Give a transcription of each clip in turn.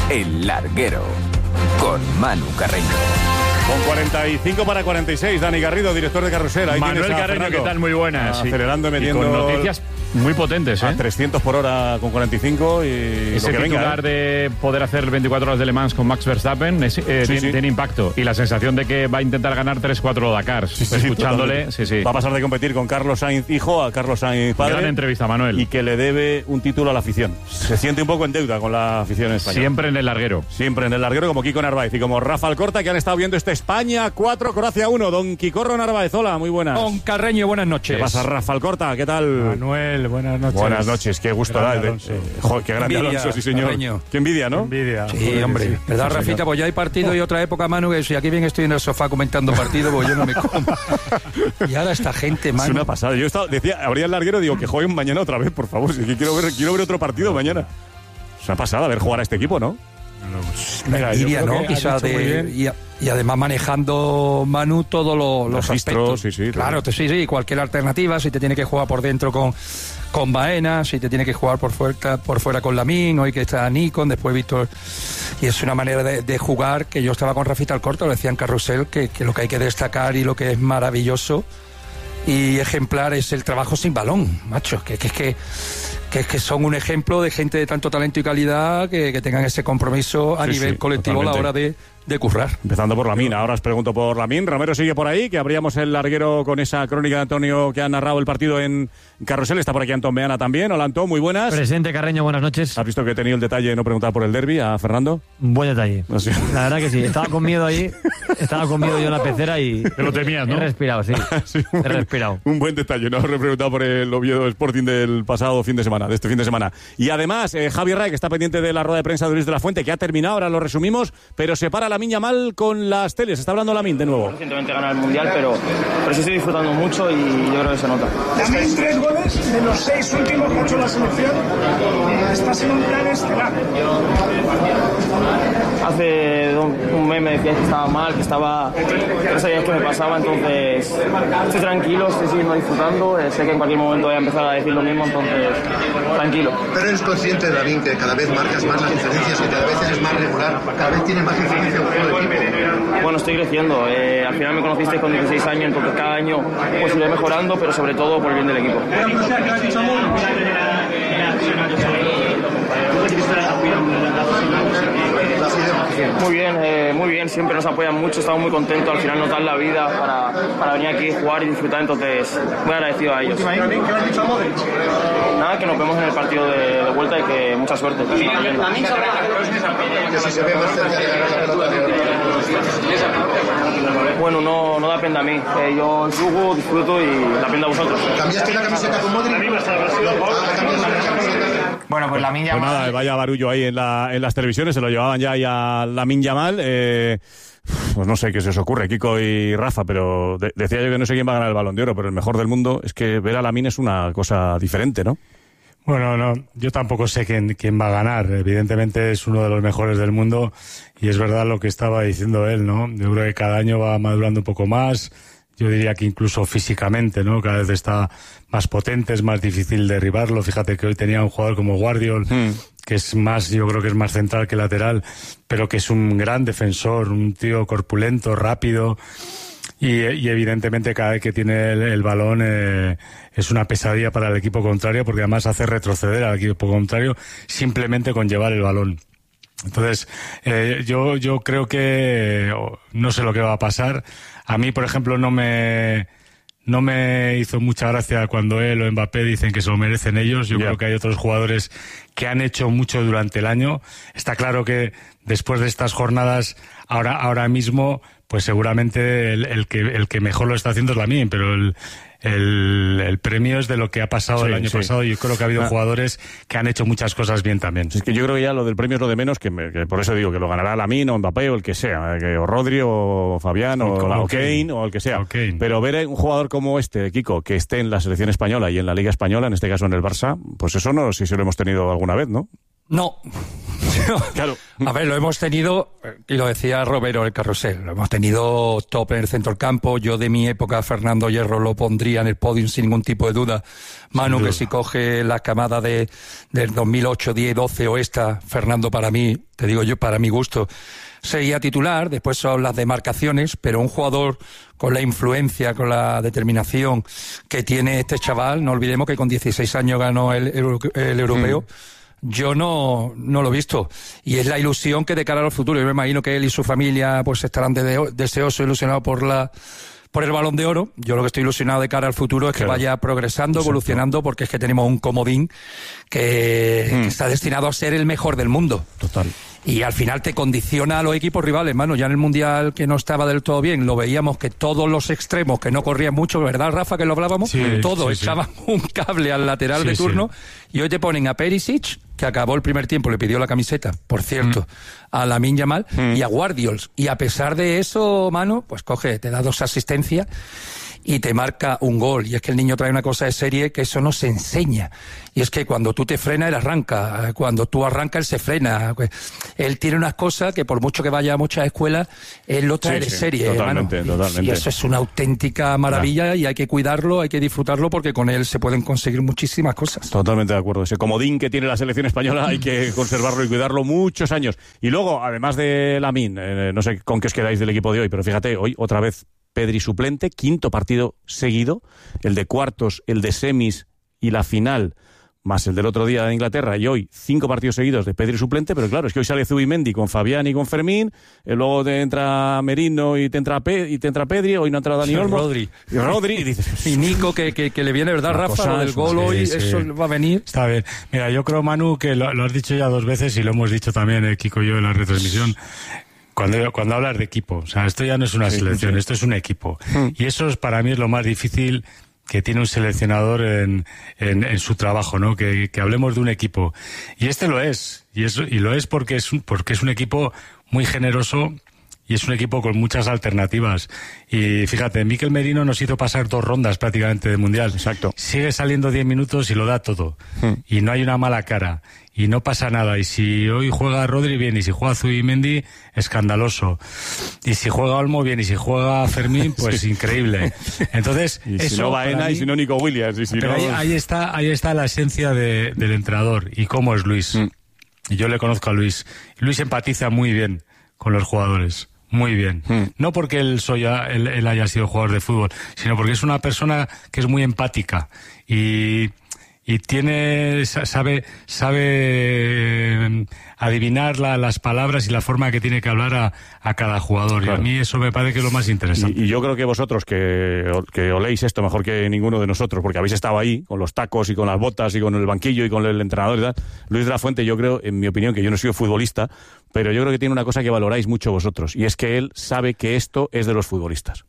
El Larguero, con Manu Carreño. Con 45 para 46, Dani Garrido, director de Carrusel. Ahí Manuel Carreño, Fernando. ¿qué tal? Muy buenas. Acelerando y metiendo... Y con noticias muy potentes, a 300 por hora con 45 y ese lo que titular venga, de poder hacer 24 horas de Le Mans con Max Verstappen tiene impacto. Y la sensación de que va a intentar ganar 3-4 Dakars. Escuchándole, Va a pasar de competir con Carlos Sainz hijo a Carlos Sainz padre. Gran entrevista, Manuel. Y que le debe un título a la afición. Se siente un poco en deuda con la afición española. Siempre en el larguero. Siempre en el larguero, como Kiko Narváez y como Rafa Alcorta, que han estado viendo este España 4, Croacia 1. Don Quicorro Narváez, hola, muy buenas. Don Carreño, buenas noches. ¿Qué pasa, Rafa Alcorta? ¿Qué tal? Manuel, buenas noches. Buenas noches, qué gusto da. Qué grande envidia, Alonso, sí señor. Carreño. Qué envidia, ¿no? Envidia. Sí, hombre. Sí. ¿Verdad, Rafita? Pues ya hay partido y otra época, Manu, que si aquí bien estoy en el sofá comentando partido, pues yo no me como. Y ahora esta gente, Manu. Es una pasada. Yo decía, abría el larguero, digo, que jueguen mañana otra vez, por favor. Si quiero ver otro partido mañana. Es una pasada ver jugar a este equipo, ¿no? Mira, envidia, ¿no? Quizás y además manejando, Manu, todos los aspectos. Sí, claro, sí, cualquier alternativa, si te tiene que jugar por dentro con Baena, si te tiene que jugar por fuera con Lamín, hoy que está Nikon, después Víctor. Y es una manera de jugar que yo estaba con Rafita Alcorta, lo decía en Carrusel, que lo que hay que destacar y lo que es maravilloso y ejemplar es el trabajo sin balón, macho, que es que son un ejemplo de gente de tanto talento y calidad que tengan ese compromiso a nivel colectivo totalmente. A la hora de currar. Empezando por Lamín, ahora os pregunto por Lamín. Romero sigue por ahí, que abríamos el larguero con esa crónica de Antonio que ha narrado el partido en Carrusel. Está por aquí Antón Meana también. Hola Antón, muy buenas. Presente, Carreño, buenas noches. ¿Has visto que he tenido el detalle de no preguntar por el derbi a Fernando? Un buen detalle. ¿Sí? La verdad que sí, estaba con miedo ahí, yo en la pecera y... Te lo temías, ¿no? He respirado, sí. He respirado. Un buen detalle, no os he preguntado por el Oviedo Sporting del pasado fin de semana, de este fin de semana. Y además, Javi Ray, que está pendiente de la rueda de prensa de Luis de la Fuente, que ha terminado, ahora lo resumimos, pero se para Lamín Yamal con las teles. Está hablando Lamín de nuevo. Recientemente ganar el Mundial, pero sí estoy disfrutando mucho y yo creo que se nota. Lamín 3 goles de los 6 últimos que ha hecho la selección. Está siendo un plan estelar. Hace un mes me decías que estaba mal, que no sabías qué me pasaba, entonces estoy tranquilo, estoy siguiendo disfrutando, sé que en cualquier momento voy a empezar a decir lo mismo, entonces tranquilo. Pero eres consciente, David, que cada vez marcas más las diferencias, que cada vez eres más regular, cada vez tienes más influencia en el juego de equipo. Bueno, estoy creciendo, al final me conocisteis con 16 años, entonces cada año pues iré mejorando, pero sobre todo por el bien del equipo. Muy bien, siempre nos apoyan mucho, estamos muy contentos, al final nos dan la vida para venir aquí, jugar y disfrutar, entonces muy agradecido a ellos. ¿Qué has dicho a Modric? Nada, que nos vemos en el partido de vuelta y que mucha suerte. Que si se ve más cerca de ganar la pelota. Bueno, no depende a mí, yo jugo, disfruto y depende a vosotros. ¿Cambiaste la camiseta con Modric? Bueno, pues Lamín Yamal... Pues nada, vaya barullo ahí en las televisiones, se lo llevaban ya ahí a Lamín Yamal. Pues no sé qué se os ocurre, Kiko y Rafa, pero decía yo que no sé quién va a ganar el Balón de Oro, pero el mejor del mundo es que ver a Lamín es una cosa diferente, ¿no? Bueno, no, yo tampoco sé quién va a ganar. Evidentemente es uno de los mejores del mundo y es verdad lo que estaba diciendo él, ¿no? Yo creo que cada año va madurando un poco más. Yo diría que incluso físicamente, ¿no? Cada vez está más potente, es más difícil derribarlo. Fíjate que hoy tenía un jugador como Guardiol, que es más, yo creo que es más central que lateral, pero que es un gran defensor, un tío corpulento, rápido. Y evidentemente cada vez que tiene el balón es una pesadilla para el equipo contrario, porque además hace retroceder al equipo contrario simplemente con llevar el balón. Entonces, yo creo que no sé lo que va a pasar. A mí, por ejemplo, no me hizo mucha gracia cuando él o Mbappé dicen que se lo merecen ellos. Yo creo que hay otros jugadores que han hecho mucho durante el año. Está claro que después de estas jornadas, ahora mismo, pues seguramente el que mejor lo está haciendo es Lamín, pero el premio es de lo que ha pasado el año pasado, y yo creo que ha habido jugadores que han hecho muchas cosas bien también. Es que yo creo que ya lo del premio es lo de menos, que por eso digo que lo ganará Lamín o Mbappé o el que sea, o Rodri o Fabián o Kane o el que sea. Pero ver un jugador como este, Kiko, que esté en la selección española y en la Liga Española, en este caso en el Barça, pues eso no sé si lo hemos tenido alguna vez, ¿no? No, Claro. A ver, lo hemos tenido, y lo decía Romero el Carrusel, lo hemos tenido top en el centro del campo. Yo de mi época, Fernando Hierro lo pondría en el podium sin ningún tipo de duda. Manu, que si coge la camada del 2008, 10, 12 o esta, Fernando para mí, te digo yo, para mi gusto, sería titular. Después son las demarcaciones, pero un jugador con la influencia, con la determinación que tiene este chaval, no olvidemos que con 16 años ganó el europeo. Yo no lo he visto, y es la ilusión que de cara al futuro. Yo me imagino que él y su familia pues estarán deseosos, ilusionados por el Balón de Oro. Yo lo que estoy ilusionado de cara al futuro es que vaya progresando, evolucionando, porque es que tenemos un comodín que está destinado a ser el mejor del mundo. Total. Y al final te condiciona a los equipos rivales, mano. Ya en el Mundial, que no estaba del todo bien, lo veíamos que todos los extremos que no corrían mucho, ¿verdad, Rafa, que lo hablábamos? Todos echaban un cable al lateral de turno. Y hoy te ponen a Perisic, que acabó el primer tiempo, le pidió la camiseta, por cierto, a Lamine Yamal, y a Guardiols. Y a pesar de eso, mano, pues coge, te da 2 asistencias y te marca un gol. Y es que el niño trae una cosa de serie que eso no se enseña. Y es que cuando tú te frenas, él arranca. Cuando tú arrancas, él se frena. Él tiene unas cosas que por mucho que vaya a muchas escuelas, él lo trae de serie. Totalmente, totalmente. Y eso es una auténtica maravilla, y hay que cuidarlo, hay que disfrutarlo, porque con él se pueden conseguir muchísimas cosas. Totalmente de acuerdo. Ese comodín que tiene la selección española hay que conservarlo y cuidarlo muchos años. Y luego, además de Lamine, no sé con qué os quedáis del equipo de hoy, pero fíjate, hoy otra vez Pedri suplente, 5º partido seguido, el de cuartos, el de semis y la final, más el del otro día de Inglaterra, y hoy 5 partidos seguidos de Pedri suplente. Pero claro, es que hoy sale Zubimendi con Fabián y con Fermín, luego te entra Merino y te entra Pedri, hoy no ha entrado Dani Olmo. Rodri, y dices... Y Nico, que le viene, ¿verdad, Rafa? Lo del gol hoy, eso va a venir. Está bien. Mira, yo creo, Manu, que lo has dicho ya 2 veces, y lo hemos dicho también, Kiko y yo, en la retransmisión. Cuando hablas de equipo, o sea, esto ya no es una selección, esto es un equipo. Y eso para mí es lo más difícil que tiene un seleccionador en su trabajo, ¿no? Que hablemos de un equipo. Y este lo es. Y lo es porque es un equipo muy generoso, y es un equipo con muchas alternativas. Y fíjate, Mikel Merino nos hizo pasar 2 rondas prácticamente de Mundial. Exacto. Sigue saliendo 10 minutos y lo da todo. Y no hay una mala cara. Y no pasa nada. Y si hoy juega Rodri, bien. Y si juega Zubimendi, escandaloso. Y si juega Olmo, bien. Y si juega Fermín, pues increíble. Entonces, y si no Baena, y si no Nico Williams. Y si pero no... ahí está la esencia del entrenador. Y cómo es Luis. Y yo le conozco a Luis. Luis empatiza muy bien con los jugadores. Muy bien. No porque él haya sido jugador de fútbol, sino porque es una persona que es muy empática y sabe adivinar las palabras y la forma que tiene que hablar a cada jugador. Claro. Y a mí eso me parece que es lo más interesante. Y yo creo que vosotros que oléis esto mejor que ninguno de nosotros, porque habéis estado ahí con los tacos y con las botas y con el banquillo y con el entrenador y tal. Luis de la Fuente, yo creo, en mi opinión, que yo no soy futbolista, pero yo creo que tiene una cosa que valoráis mucho vosotros, y es que él sabe que esto es de los futbolistas.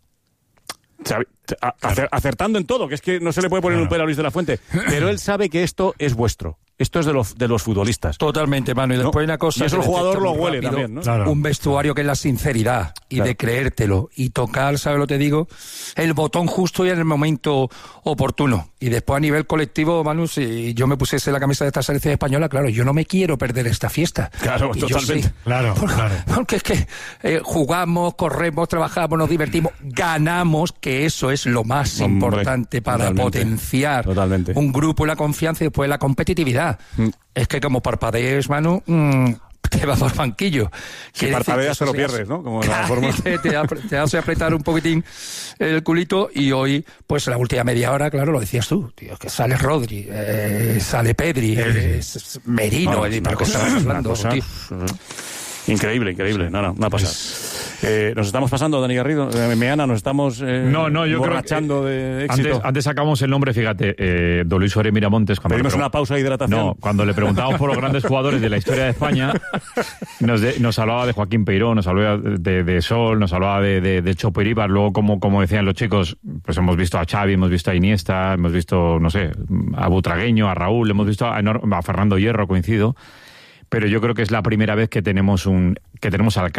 Acertando en todo, que es que no se le puede poner un pelo a Luis de la Fuente, pero él sabe que esto es vuestro. Esto es de los futbolistas. Totalmente, mano. Y después hay una cosa... Y eso el jugador lo huele rápido, también, ¿no? Claro. Un vestuario que es la sinceridad y de creértelo. Y tocar, ¿sabes lo que te digo? El botón justo y en el momento oportuno. Y después a nivel colectivo, Manu, si yo me pusiese la camisa de esta selección española, claro, yo no me quiero perder esta fiesta. Claro, y totalmente. Sí. Claro. Porque es que jugamos, corremos, trabajamos, nos divertimos, ganamos, que eso es lo más importante para potenciar un grupo y la confianza, y después la competitividad. Es que como parpadees, Manu, te vas al banquillo. Si parpadeas te lo pierdes, ¿no? Como la forma... te hace apretar un poquitín el culito. Y hoy, pues la última media hora, claro, lo decías tú, tío, que sale Rodri, sale Pedri, Merino, pero que estabas hablando, tío. Increíble. No, una pasada. Nos estamos pasando, Dani Garrido, Meana, nos estamos yo borrachando de éxito. Antes sacamos el nombre, fíjate, don Luis Suárez Miramontes. Pedimos una pausa de hidratación. No, cuando le preguntábamos por los grandes jugadores de la historia de España, nos hablaba de Joaquín Peiró, nos hablaba de Sol, nos hablaba de Chopo Iribar. Luego, como decían los chicos, pues hemos visto a Xavi, hemos visto a Iniesta, hemos visto, no sé, a Butragueño, a Raúl, hemos visto a Fernando Hierro, coincido. Pero yo creo que es la primera vez que tenemos al crack.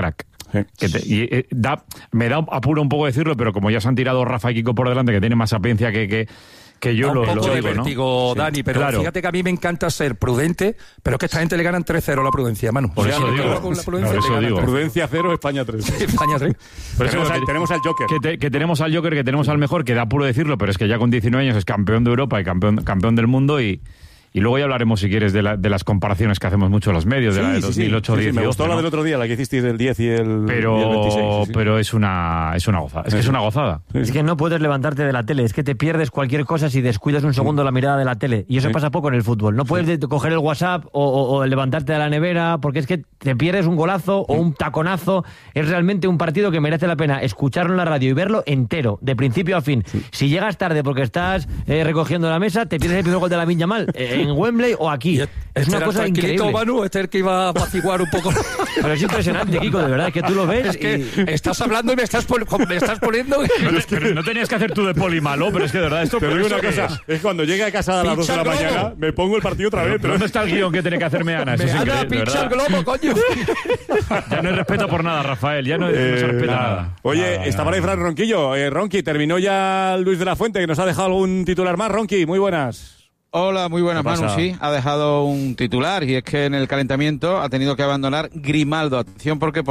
Me da apuro un poco decirlo, pero como ya se han tirado Rafa y Kiko por delante, que tiene más sapiencia que yo lo digo, de vértigo, ¿no? Dani, pero claro. Fíjate que a mí me encanta ser prudente, pero es que a esta gente le ganan 3-0 la prudencia, Manu. Por eso digo. Prudencia 0, España 3. España 3. Tenemos al Joker. Que tenemos al Joker, que tenemos al mejor, que da apuro decirlo, pero es que ya con 19 años es campeón de Europa y campeón del mundo y luego ya hablaremos, si quieres, de las comparaciones que hacemos mucho en los medios, de la de 2008-2018. Me gustó la del otro día, la que hicisteis del 10 y el 26. Pero es una gozada. Es que es una gozada. Es que no puedes levantarte de la tele. Es que te pierdes cualquier cosa si descuidas un segundo la mirada de la tele. Y eso pasa poco en el fútbol. No puedes coger el WhatsApp o levantarte de la nevera, porque es que te pierdes un golazo o un taconazo. Es realmente un partido que merece la pena escucharlo en la radio y verlo entero, de principio a fin. Si llegas tarde porque estás recogiendo la mesa, te pierdes el primer gol de Lamine Yamal. En Wembley o aquí. Es una cosa increíble. Manu, el que iba a apaciguar un poco. Pero es impresionante, Kiko, de verdad, que tú lo ves. Es que estás hablando y me estás poniendo. Pero no tenías que hacer tú de poli malo, pero es que de verdad esto. Te digo una cosa, es cuando llegue a casa a las 2 de la mañana, me pongo el partido otra vez. Pero ¿dónde está el guión que tiene que hacerme Ana? Eso Ana, pincha el globo, coño. Ya no hay respeto por nada, Rafael. Ya no se respeta nada. Oye, está por ahí Fran Ronquillo. Ronqui, terminó ya Luis de la Fuente, que nos ha dejado algún titular más. Ronqui, muy buenas. Hola, muy buenas, Manu. Sí, ha dejado un titular y es que en el calentamiento ha tenido que abandonar Grimaldo. Atención porque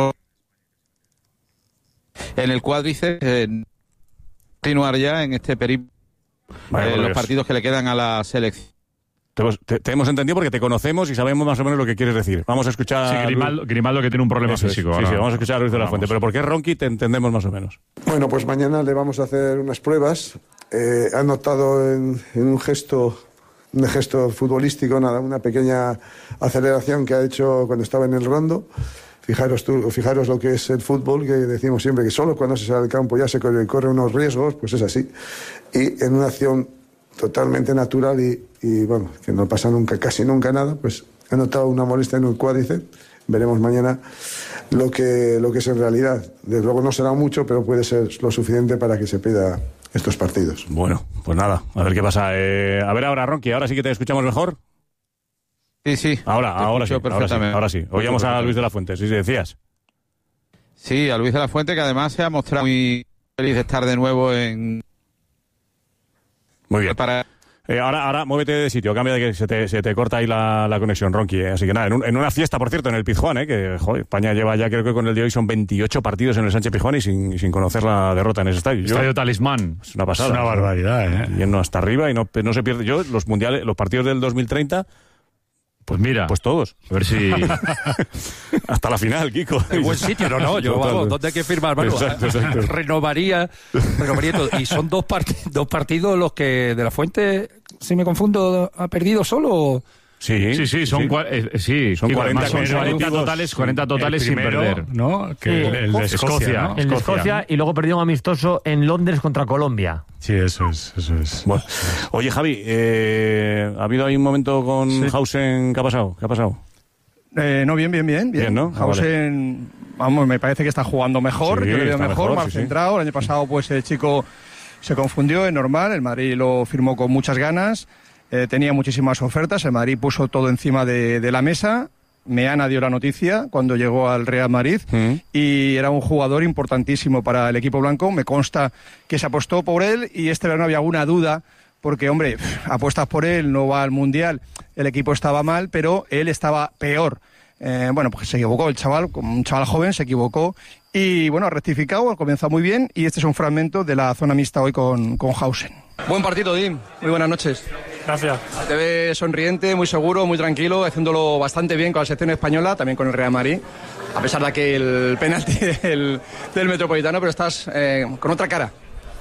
en el cuádriceps continuar ya en este periplo los partidos que le quedan a la selección. Te hemos entendido porque te conocemos y sabemos más o menos lo que quieres decir. Vamos a escuchar... Sí, Grimaldo que tiene un problema físico. Sí, vamos a escuchar a Luis de la Fuente. Pero porque es Ronqui te entendemos más o menos. Bueno, pues mañana le vamos a hacer unas pruebas. Han notado en un gesto futbolístico, una pequeña aceleración que ha hecho cuando estaba en el rondo. Fijaros lo que es el fútbol, que decimos siempre que solo cuando se sale al campo ya se corre unos riesgos, pues es así. Y en una acción totalmente natural y bueno, que no pasa casi nunca nada, pues he notado una molestia en el cuádriceps. Veremos mañana lo que es en realidad. Desde luego no será mucho, pero puede ser lo suficiente para que se pida estos partidos. Bueno, pues nada, a ver qué pasa. A ver ahora, Ronqui, ¿ahora sí que te escuchamos mejor? Sí. Ahora sí. Oíamos a Luis de la Fuente, sí decías. Sí, a Luis de la Fuente, que además se ha mostrado muy feliz de estar de nuevo en... Muy bien. Ahora muévete de sitio, cambia de que se te corta ahí la conexión, Ronqui. Así que nada, en una fiesta, por cierto, en el Pizjuán, que joder, España lleva ya, creo que con el de hoy son 28 partidos en el Sánchez Pizjuán y sin conocer la derrota en ese estadio. Estadio Talismán. Es una pasada. Es una barbaridad, Yendo hasta arriba y no se pierde. Yo, los mundiales, los partidos del 2030... Pues mira. Pues todos. A ver si... Hasta la final, Kiko. En buen sitio, yo vamos, ¿dónde hay que firmar? Bueno, exacto. Renovaría todo. Y son dos partidos los que de la Fuente, si me confundo, ha perdido solo... Sí, son 40 totales sin perder, ¿no? Que el de Escocia, ¿no? El de Escocia y luego perdió un amistoso en Londres contra Colombia. Sí, eso es. Bueno. Oye, Javi, ¿ha habido ahí un momento con Hausen? ¿Qué ha pasado? No, bien, ¿no? Hausen, vamos, me parece que está jugando mejor, yo le veo mejor, más centrado. El año pasado, pues el chico se confundió, es normal, el Madrid lo firmó con muchas ganas. Tenía muchísimas ofertas, el Madrid puso todo encima de la mesa. Meana dio la noticia cuando llegó al Real Madrid y era un jugador importantísimo para el equipo blanco. Me consta que se apostó por él y este verano había alguna duda porque, hombre, apuestas por él, no va al Mundial, el equipo estaba mal, pero él estaba peor. Pues se equivocó el chaval, como un chaval joven, se equivocó y, bueno, ha rectificado, ha comenzado muy bien y este es un fragmento de la zona mixta hoy con Hausen. Buen partido, Dim. Muy buenas noches. Gracias. Te ves sonriente, muy seguro, muy tranquilo, haciéndolo bastante bien con la selección española, también con el Real Madrid, a pesar de aquel penalti del Metropolitano, pero estás con otra cara.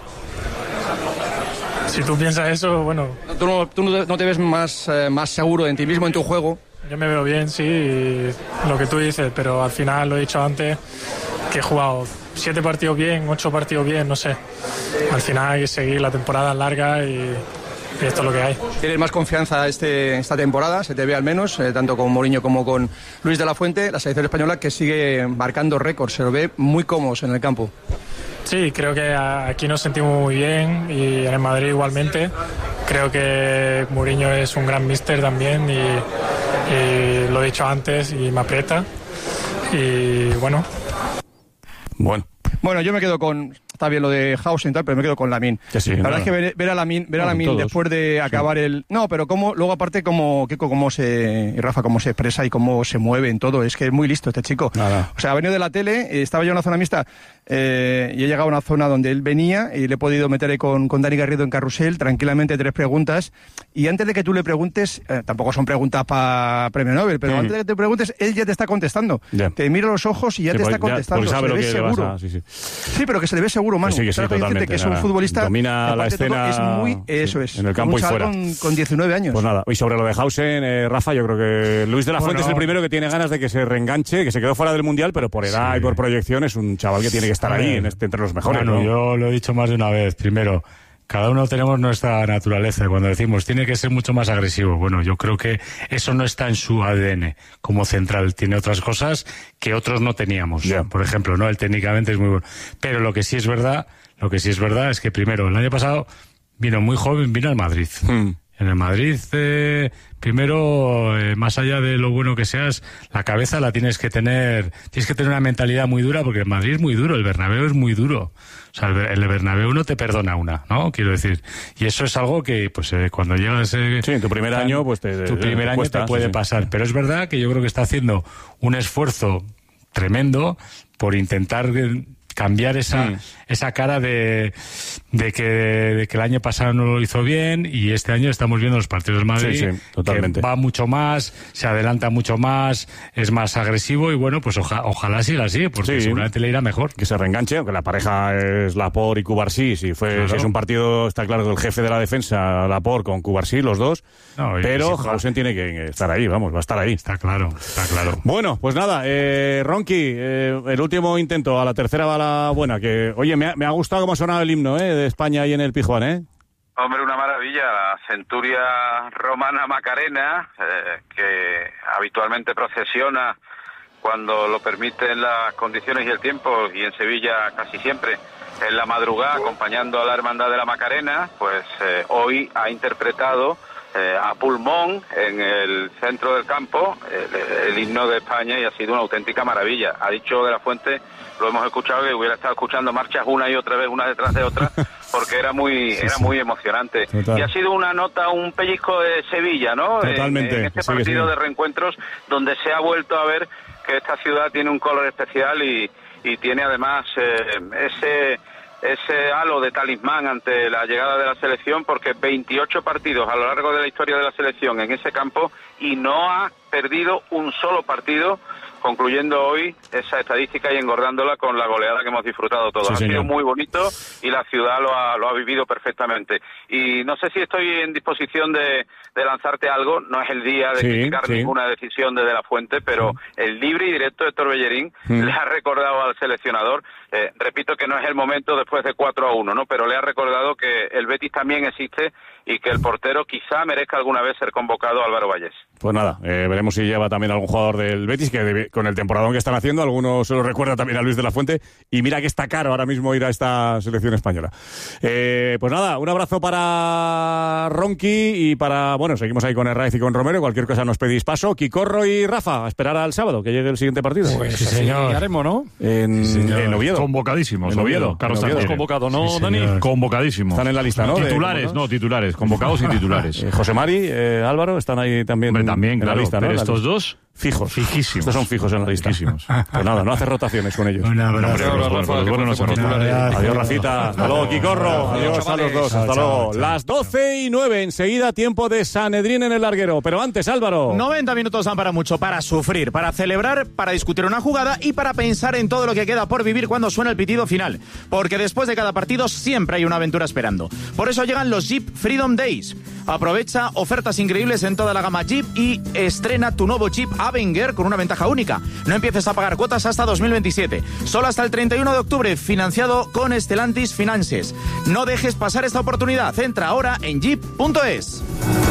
Si tú piensas eso, bueno... ¿Tú no te ves más seguro en ti mismo, en tu juego? Yo me veo bien, sí, y lo que tú dices, pero al final, lo he dicho antes, que he jugado 7 partidos bien, 8 partidos bien, no sé. Al final hay que seguir, la temporada larga y esto es lo que hay. ¿Tienes más confianza esta temporada? Se te ve al menos, tanto con Mourinho como con Luis de la Fuente, la selección española que sigue marcando récords, se lo ve muy cómodos en el campo. Sí, creo que aquí nos sentimos muy bien y en el Madrid igualmente. Creo que Mourinho es un gran míster también y lo he dicho antes y me aprieta. Y bueno. Bueno, yo me quedo con... Está bien lo de Hausen y tal, pero me quedo con Lamine. Sí, la verdad es que ver a Lamine después de acabar el... No, pero luego aparte cómo Rafa, cómo se expresa y cómo se mueve en todo. Es que es muy listo este chico. Nada. O sea, ha venido de la tele, estaba yo en una zona mixta y he llegado a una zona donde él venía y le he podido meter ahí con Dani Garrido en carrusel, tranquilamente 3 preguntas. Y antes de que tú le preguntes, tampoco son preguntas para premio Nobel, pero antes de que te preguntes, él ya te está contestando. Yeah. Te mira los ojos y ya te está contestando. Porque sabe se lo le ve que seguro. le vas a... Sí, pero que se le ve seguro, Manu. Sí, totalmente. Que es un futbolista... Domina la escena... Es muy... Eso es. En el campo y fuera. Con 19 años. Pues nada. Y sobre lo de Hausen, Rafa, yo creo que Luis de la Fuente es el primero que tiene ganas de que se reenganche, que se quedó fuera del Mundial, pero por edad y por proyección es un chaval que tiene que estar ahí entre los mejores. Bueno, yo lo he dicho más de una vez. Primero, cada uno tenemos nuestra naturaleza. Cuando decimos tiene que ser mucho más agresivo, bueno, yo creo que eso no está en su ADN como central. Tiene otras cosas que otros no teníamos. Yeah. Por ejemplo, ¿no? Él técnicamente es muy bueno. Pero lo que sí es verdad es que primero, el año pasado vino muy joven, vino al Madrid. En el Madrid, primero, más allá de lo bueno que seas, la cabeza la tienes que tener una mentalidad muy dura, porque el Madrid es muy duro, el Bernabéu es muy duro. O sea, el Bernabéu no te perdona una, ¿no? Quiero decir. Y eso es algo que, pues, cuando llegas... en tu primer año, pues te puede pasar. Pero es verdad que yo creo que está haciendo un esfuerzo tremendo por intentar cambiar esa cara de que el año pasado no lo hizo bien y este año estamos viendo los partidos del Madrid totalmente. Que va mucho más, se adelanta mucho más, es más agresivo y bueno, pues ojalá siga así, porque seguramente le irá mejor. Que se reenganche, aunque la pareja es Laporte y Cubarsí, si es un partido, está claro que el jefe de la defensa, Laporte con Cubarsí, los dos, pero Hausen tiene que estar ahí, va a estar ahí. Está claro. Bueno, pues nada, Ronqui, el último intento, a la tercera va la buena, que oye, me ha gustado cómo ha sonado el himno de España ahí en el Pijuán, Hombre, una maravilla, la centuria romana Macarena, que habitualmente procesiona cuando lo permiten las condiciones y el tiempo, y en Sevilla casi siempre en la madrugada acompañando a la Hermandad de la Macarena, pues hoy ha interpretado a pulmón en el centro del campo el himno de España y ha sido una auténtica maravilla. Ha dicho de la Fuente, lo hemos escuchado, que hubiera estado escuchando marchas una y otra vez, una detrás de otra, porque era muy emocionante. Total. Y ha sido una nota, un pellizco de Sevilla, ¿no? Totalmente. En este partido de reencuentros donde se ha vuelto a ver que esta ciudad tiene un color especial y tiene además ese halo de talismán ante la llegada de la selección, porque 28 partidos a lo largo de la historia de la selección en ese campo y no ha perdido un solo partido, concluyendo hoy esa estadística y engordándola con la goleada que hemos disfrutado todos. Ha sido muy bonito y la ciudad lo ha vivido perfectamente. Y no sé si estoy en disposición de lanzarte algo, no es el día de criticar ninguna decisión de la Fuente, pero el libre y directo de Héctor Bellerín le ha recordado al seleccionador, repito que no es el momento después de 4-1, ¿no? Pero le ha recordado que el Betis también existe y que el portero quizá merezca alguna vez ser convocado, Álvaro Vallés. Pues nada, veremos si lleva también algún jugador del Betis, que con el temporadón que están haciendo, algunos se lo recuerda también a Luis de la Fuente, y mira que está caro ahora mismo ir a esta selección española. Pues nada, un abrazo para Ronqui y para, bueno, seguimos ahí con Herraiz y con Romero, cualquier cosa nos pedís paso. Quicorro y Rafa, a esperar al sábado, que llegue el siguiente partido. Pues sí, señor. Haremos, ¿no? En Oviedo. Convocadísimos. En Oviedo. Carlos Oviedo. Sánchez. Convocado, ¿no, Dani? Convocadísimos. Están en la lista, ¿no? Titulares, titulares. Convocados y titulares. José Mari, Álvaro, están ahí también, también en la lista, ¿no? Pero estos dos... Fijos. Fijísimos. Estos son fijos en la lista. Fijísimos. Pues nada, no hace rotaciones con ellos. Un abrazo. Adiós, Rafita. Hasta luego, Quicorro. Adiós a los dos. Hasta luego. Las 12:09. Enseguida, tiempo de Sanedrín en el larguero. Pero antes, Álvaro. 90 minutos dan para mucho. Para sufrir, para celebrar, para discutir una jugada y para pensar en todo lo que queda por vivir cuando suena el pitido final. Porque después de cada partido siempre hay una aventura esperando. Por eso llegan los Jeep Freedom Days. Aprovecha ofertas increíbles en toda la gama Jeep y estrena tu nuevo Jeep Avenger con una ventaja única. No empieces a pagar cuotas hasta 2027. Solo hasta el 31 de octubre, financiado con Stellantis Finances. No dejes pasar esta oportunidad. Entra ahora en jeep.es.